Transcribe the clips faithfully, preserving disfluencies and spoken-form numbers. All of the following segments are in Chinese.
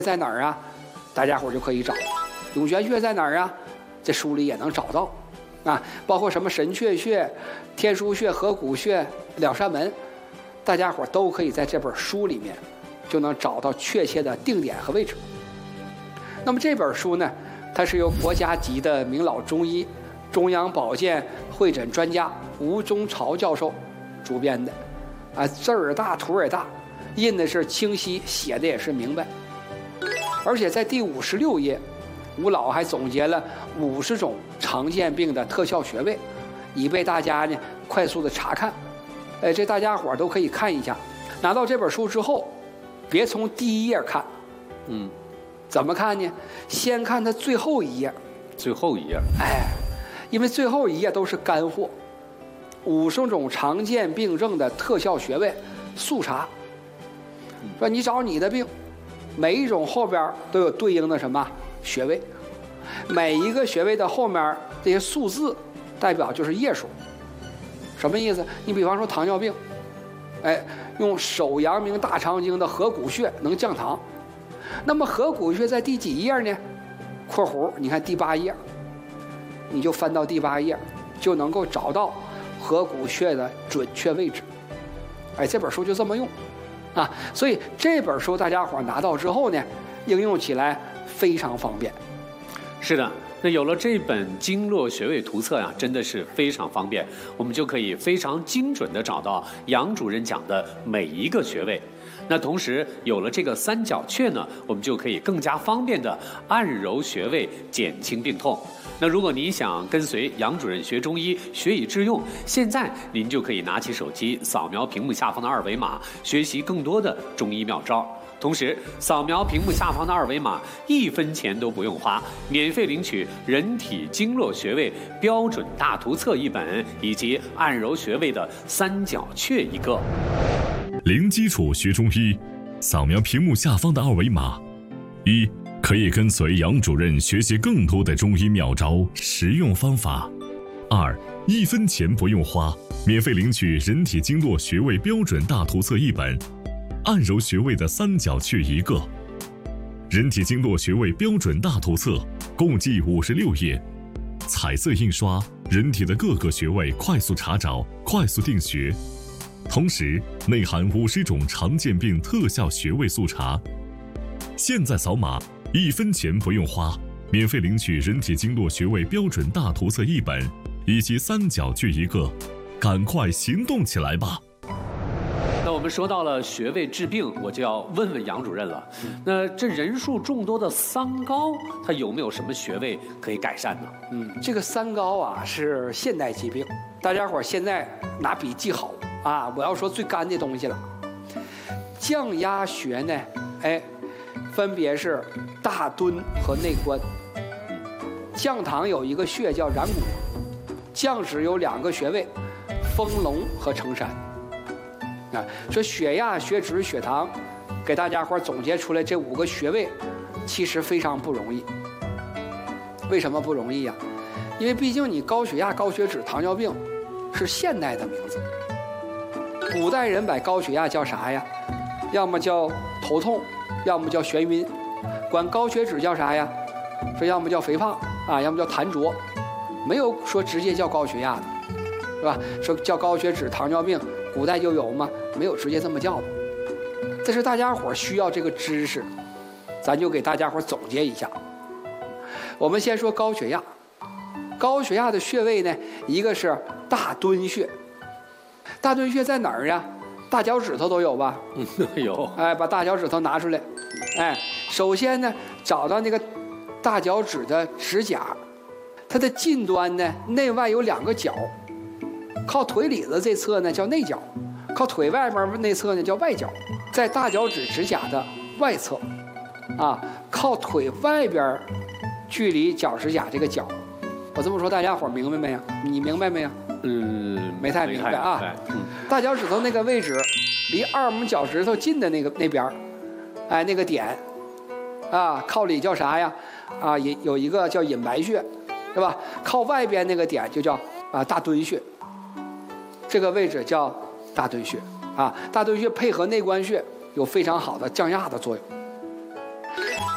在哪儿啊？大家伙就可以找。涌泉穴在哪儿啊？这书里也能找到，啊，包括什么神阙穴、天枢穴、合谷穴、了山门，大家伙都可以在这本书里面就能找到确切的定点和位置。那么这本书呢，它是由国家级的名老中医、中央保健会诊专家吴中朝教授主编的，啊，字儿大，图也大，印的是清晰，写的也是明白。而且在第五十六页，吴老还总结了五十种常见病的特效穴位，以备大家呢快速的查看。哎，这大家伙都可以看一下。拿到这本书之后，别从第一页看， 嗯， 怎么看呢？先看它最后一页。 最后一页， 哎，因为最后一页都是干货，五十种常见病症的特效穴位速查。说你找你的病，每一种后边都有对应的什么穴位，每一个穴位的后面这些数字代表就是页数。什么意思？你比方说糖尿病，哎，用手阳明大肠经的合谷穴能降糖，那么合谷穴在第几页呢？括弧你看第八页，你就翻到第八页，就能够找到合谷穴的准确位置。哎，这本书就这么用啊，所以这本书大家伙拿到之后呢，应用起来非常方便。 是的，那有了这本经络穴位图册呀，真的是非常方便，我们就可以非常精准地找到杨主任讲的每一个穴位。那同时有了这个三角穴呢，我们就可以更加方便地按揉穴位，减轻病痛。那如果您想跟随杨主任学中医，学以致用，现在您就可以拿起手机扫描屏幕下方的二维码，学习更多的中医妙招。同时，扫描屏幕下方的二维码，一分钱都不用花，免费领取人体经络穴位标准大图册一本，以及按揉穴位的三角穴一个。 零基础学中医，扫描屏幕下方的二维码，一可以跟随杨主任学习更多的中医妙招、实用方法；二一分钱不用花，免费领取人体经络穴位标准大图册一本。按揉穴位的三角穴一个，人体经络穴位标准大图册共计五十六页，彩色印刷，人体的各个穴位快速查找，快速定穴，同时内含五十种常见病特效穴位速查。现在扫码，一分钱不用花，免费领取人体经络穴位标准大图册一本，以及三角穴一个，赶快行动起来吧！ 那我们说到了穴位治病，我就要问问杨主任了。那这人数众多的三高，它有没有什么穴位可以改善呢？ 嗯，这个三高啊是现代疾病，大家伙现在拿笔记好啊！我要说最干的东西了。降压穴呢，哎，分别是大敦和内关。降糖有一个穴叫然谷，降脂有两个穴位，丰隆和承山。啊，说血压、血脂、血糖，给大家伙总结出来这五个穴位，其实非常不容易。为什么不容易呀？因为毕竟你高血压、高血脂、糖尿病是现代的名字，古代人把高血压叫啥呀？要么叫头痛，要么叫眩晕。管高血脂叫啥呀？说要么叫肥胖啊，要么叫痰浊，没有说直接叫高血压的，是吧？说叫高血脂、糖尿病。古代就有吗？没有直接这么叫的。但是大家伙需要这个知识，咱就给大家伙总结一下。我们先说高血压，高血压的穴位呢，一个是大敦穴。大敦穴在哪儿啊？大脚趾头都有吧？ 嗯，有。 哎，把大脚趾头拿出来。哎，首先呢，找到那个大脚趾的指甲，它的近端呢，内外有两个角。靠腿里子这侧呢叫内角，靠腿外边那侧呢叫外角，在大脚趾指甲的外侧，啊，靠腿外边距离脚指甲这个角。我这么说大家伙明白没有？你明白没有？ 嗯， 没太明白啊。 嗯， 大脚趾头那个位置，离二拇脚趾头近的那个那边，哎，那个点，啊，靠里叫啥呀？啊，也有一个叫隐白穴，对吧？靠外边那个点就叫啊大敦穴。这个位置叫大敦穴啊，大敦穴配合内关穴有非常好的降压的作用。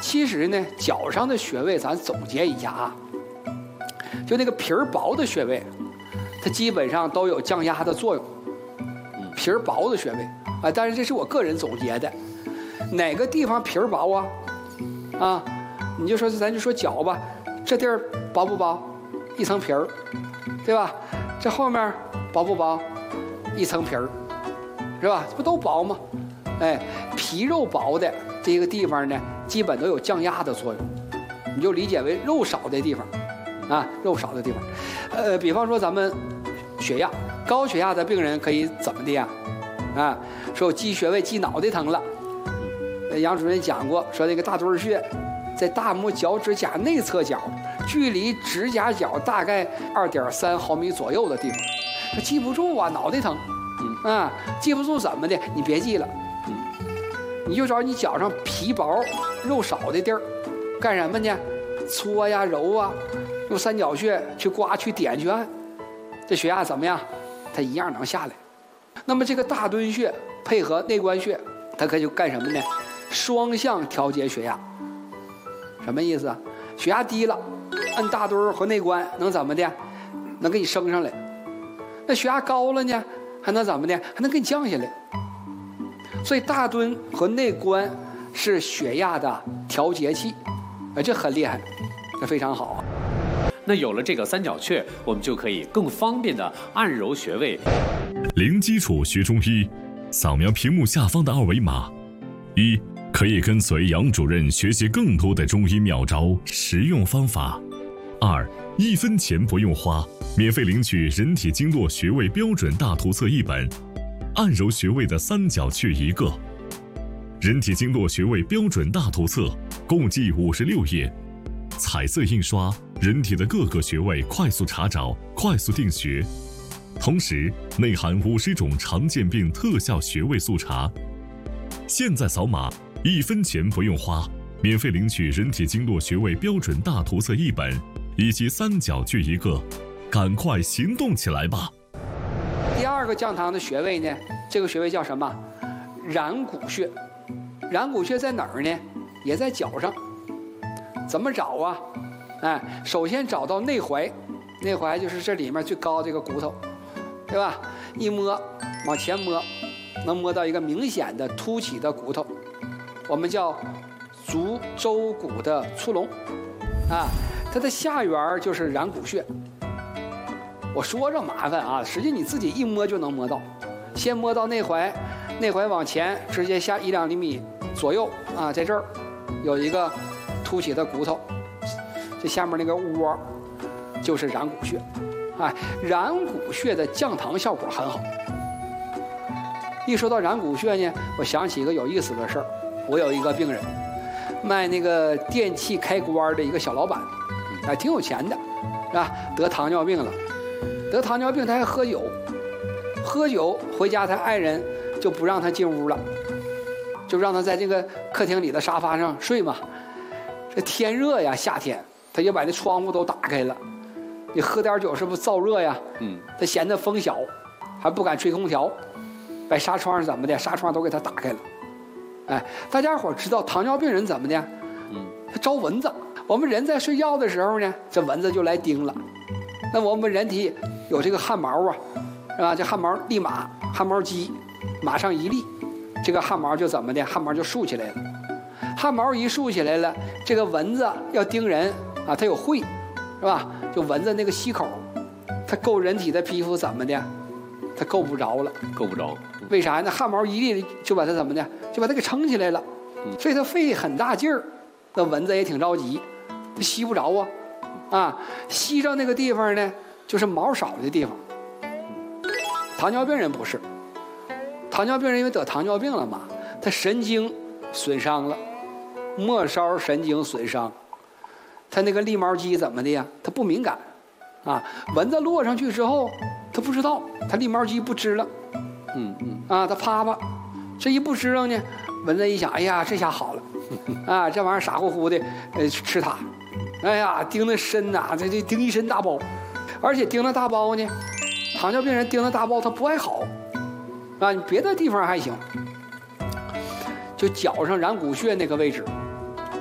其实呢，脚上的穴位咱总结一下啊，就那个皮儿薄的穴位，它基本上都有降压的作用。皮儿薄的穴位啊，但是这是我个人总结的，哪个地方皮儿薄啊？啊，你就说咱就说脚吧，这地儿薄不薄？一层皮儿，对吧？这后面薄不薄？一层皮儿，是吧？这不都薄吗？哎，皮肉薄的这个地方呢，基本都有降压的作用，你就理解为肉少的地方，啊，肉少的地方。呃，比方说咱们血压高血压的病人可以怎么的呀？啊，说我记穴位记脑袋疼了。杨主任讲过，说这个大墩穴在大拇脚趾甲内侧角，距离指甲角大概二点三毫米左右的地方。他记不住啊，脑袋疼，嗯啊，记不住怎么的？你别记了，嗯，你就找你脚上皮薄、肉少的地儿，干什么呢？搓呀、揉啊，用三角穴去刮、去点、去按，这血压怎么样？它一样能下来。那么这个大敦穴配合内关穴，它可以干什么呢？双向调节血压。什么意思啊？血压低了，按大敦和内关能怎么的？能给你升上来。那血压高了呢，还能怎么的？还能给你降下来。所以大敦和内关是血压的调节器，啊，这很厉害，这非常好啊。 那有了这个三角穴，我们就可以更方便的按揉穴位。 零基础学中医，扫描屏幕下方的二维码，一可以跟随杨主任学习更多的中医妙招、实用方法；二一分钱不用花，免费领取人体经络穴位标准大图册一本，按揉穴位的三角穴一个。人体经络穴位标准大图册共计五十六页，彩色印刷，人体的各个穴位快速查找、快速定穴，同时内含五十种常见病特效穴位速查。现在扫码，一分钱不用花，免费领取人体经络穴位标准大图册一本，以及三角穴一个，赶快行动起来吧！ 第二个降糖的穴位呢，这个穴位叫什么？然谷穴。然谷穴在哪儿呢？也在脚上。怎么找啊？哎，首先找到内踝，内踝就是这里面最高这个骨头，对吧？一摸，往前摸，能摸到一个明显的凸起的骨头，我们叫足舟骨的粗隆，啊，它的下缘就是然谷穴。我说着麻烦啊，实际你自己一摸就能摸到。先摸到内踝，内踝往前直接下一两厘米左右啊，在这儿有一个凸起的骨头，这下面那个窝就是然谷穴，啊，然谷穴的降糖效果很好。一说到然谷穴呢，我想起一个有意思的事儿。我有一个病人，卖那个电器开关的一个小老板，还挺有钱的，是吧？得糖尿病了，得糖尿病他还喝酒，喝酒回家他爱人就不让他进屋了，就让他在这个客厅里的沙发上睡嘛。这天热呀，夏天他就把那窗户都打开了。你喝点酒是不是燥热呀？嗯，他嫌他风小，还不敢吹空调，把纱窗怎么的，纱窗都给他打开了。哎，大家伙知道糖尿病人怎么的？嗯，他招蚊子。我们人在睡觉的时候呢，这蚊子就来叮了。那我们人体有这个汗毛啊，是吧？这汗毛立马汗毛肌马上一立，这个汗毛就怎么的？汗毛就竖起来了。汗毛一竖起来了，这个蚊子要叮人啊，它有喙，是吧？就蚊子那个吸口，它够人体的皮肤怎么的？它够不着了， 够不着。 为啥呢？汗毛一立就把它怎么的？就把它给撑起来了，所以它费很大劲儿。那蚊子也挺着急，它吸不着啊，啊，吸着那个地方呢，就是毛少的地方。糖尿病人不是，糖尿病人因为得糖尿病了嘛，他神经损伤了，末梢神经损伤，他那个立毛肌怎么的呀？他不敏感，啊，蚊子落上去之后，他不知道，他立毛肌不支棱，嗯嗯，啊，他啪啪，这一不支棱呢，蚊子一想，哎呀，这下好了，啊，这玩意儿傻乎乎的，呃，吃它，哎呀，叮的深呐、啊，这这叮一身大包，而且叮了大包呢，糖尿病人叮了大包他不爱好，啊，你别的地方还行，就脚上然谷穴那个位置，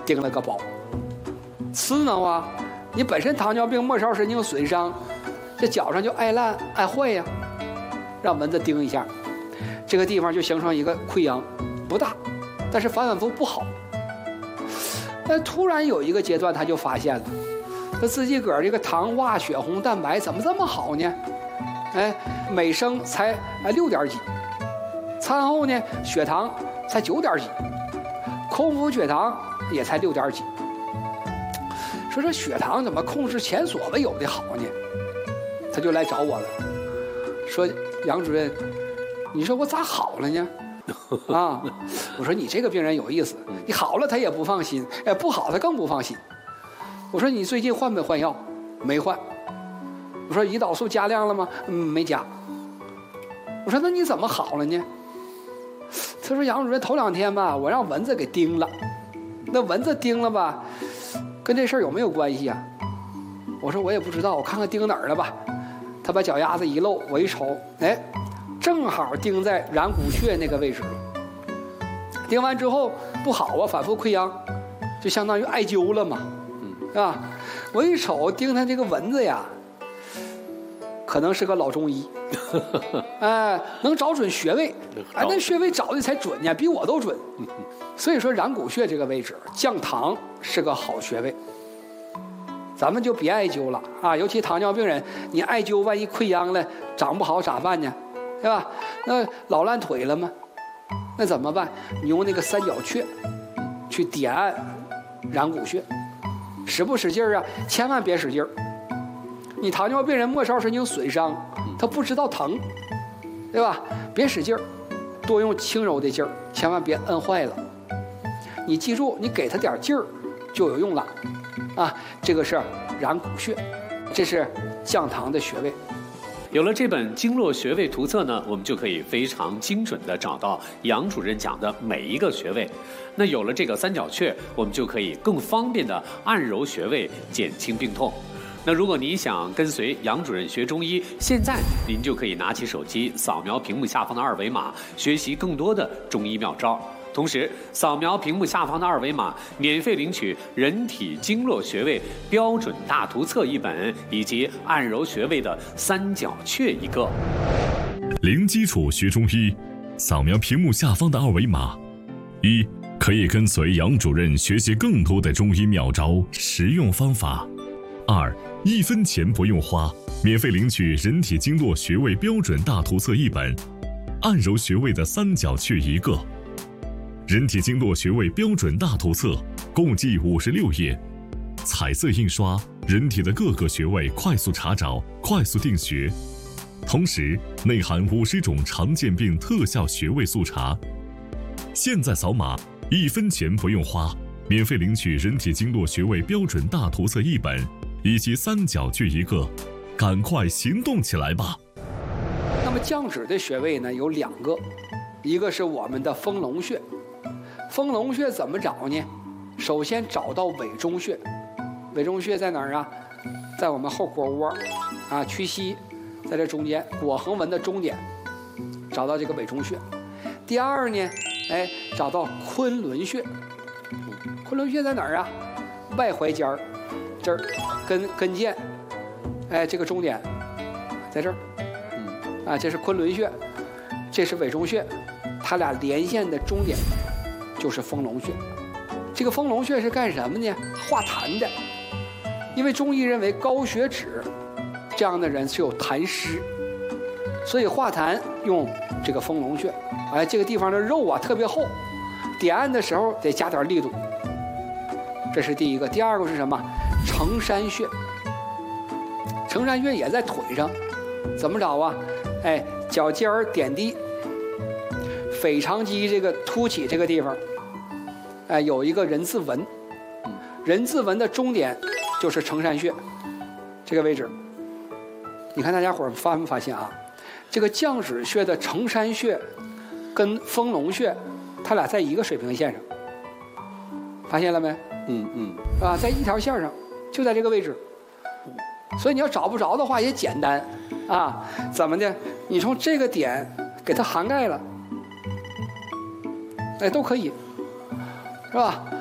钉了个包。次呢啊，你本身糖尿病末梢神经损伤，这脚上就爱烂爱坏呀，让蚊子叮一下，这个地方就形成一个溃疡，不大，但是反反复不好。但突然有一个阶段，他就发现了，他自己个儿这个糖化血红蛋白怎么这么好呢？哎，每升才哎六点几，餐后呢血糖才九点几，空腹血糖也才六点几。说这血糖怎么控制前所未有的好呢？他就来找我了，说杨主任，你说我咋好了呢？啊，我说你这个病人有意思，你好了他也不放心，哎，不好他更不放心。我说你最近换没换药？没换。我说胰岛素加量了吗？嗯，没加。我说那你怎么好了呢？他说杨主任头两天吧，我让蚊子给叮了，那蚊子叮了吧，跟这事儿有没有关系啊？我说我也不知道，我看看叮哪儿了吧。他把脚丫子一露，我一瞅，哎，正好钉在软骨穴那个位置了。钉完之后不好啊，反复溃疡，就相当于艾灸了嘛，是吧？我一瞅钉他这个蚊子呀，可能是个老中医，哎，能找准穴位，哎，那穴位找的才准呢，比我都准。所以说软骨穴这个位置降糖是个好穴位。咱们就别艾灸了啊，尤其糖尿病人，你艾灸万一溃疡了，长不好咋办呢？对吧？那老烂腿了吗？那怎么办？你用那个三角穴去点按软骨穴，使不使劲儿啊？千万别使劲儿。你糖尿病人末梢神经损伤，他不知道疼，对吧？别使劲儿，多用轻柔的劲儿，千万别摁坏了。你记住，你给他点劲儿就有用了。啊，这个是软骨穴，这是降糖的穴位。 有了这本经络穴位图册呢，我们就可以非常精准地找到杨主任讲的每一个穴位。那有了这个三角穴，我们就可以更方便地按揉穴位，减轻病痛。那如果您想跟随杨主任学中医，现在您就可以拿起手机扫描屏幕下方的二维码，学习更多的中医妙招。同时，扫描屏幕下方的二维码，免费领取《人体经络穴位标准大图册》一本，以及按揉穴位的三角穴一个。 零基础学中医，扫描屏幕下方的二维码，一可以跟随杨主任学习更多的中医妙招、实用方法；二一分钱不用花，免费领取《人体经络穴位标准大图册》一本，按揉穴位的三角穴一个。人体经络穴位标准大图册共计五十六页，彩色印刷，人体的各个穴位快速查找、快速定穴，同时内含五十种常见病特效穴位速查。现在扫码，一分钱不用花，免费领取人体经络穴位标准大图册一本，以及三角穴一个，赶快行动起来吧！ 那么降脂的穴位呢有两个，一个是我们的丰隆穴。丰隆穴怎么找呢？首先找到委中穴，委中穴在哪儿啊？在我们后腘窝，啊，屈膝，在这中间，腘横纹的中点，找到这个委中穴。第二呢，哎，找到昆仑穴。昆仑穴在哪儿啊？外踝尖儿，这儿跟跟腱，哎，这个中点，在这儿，啊，这是昆仑穴，这是委中穴，它俩连线的中点就是丰隆穴。这个丰隆穴是干什么呢？化痰的。因为中医认为高血脂这样的人是有痰湿，所以化痰用这个丰隆穴。哎，这个地方的肉啊特别厚，点按的时候得加点力度。这是第一个。第二个是什么？承山穴。承山穴也在腿上，怎么找啊？哎，脚尖儿点地，腓肠肌这个凸起这个地方，哎，有一个人字纹，人字纹的中点就是承山穴这个位置。你看大家伙儿发没发现啊？这个降脂穴的承山穴跟丰隆穴，它俩在一个水平线上，发现了没？ 嗯嗯， 是吧？在一条线上，就在这个位置。所以你要找不着的话也简单啊，怎么的？你从这个点给它涵盖了，哎，都可以，是吧？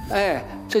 哎，这